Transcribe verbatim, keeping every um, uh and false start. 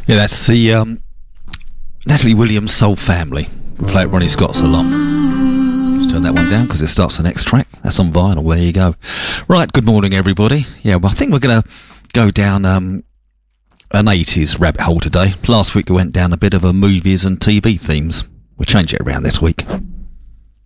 Yeah, that's the um, Natalie Williams Soul Family. We play it Ronnie Scott's a lot. Let's turn that one down because it starts the next track. That's on vinyl. There you go. Right, good morning, everybody. Yeah, well, I think we're going to go down um, an eighties rabbit hole today. Last week we went down a bit of a movies and T V themes. We'll change it around this week.